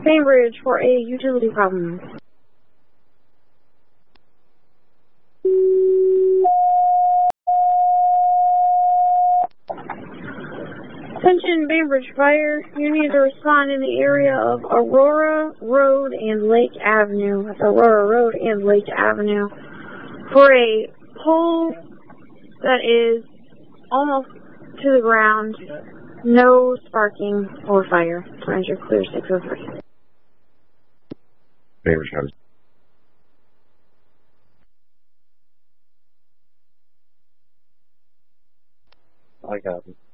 Bainbridge for a utility problem. Attention, Bainbridge Fire. You need to respond in the area of Aurora Road and Lake Avenue. That's Aurora Road and Lake Avenue. For a pole that is almost to the ground. No sparking or fire. Ranger clear 603. Bainbridge County. I got it.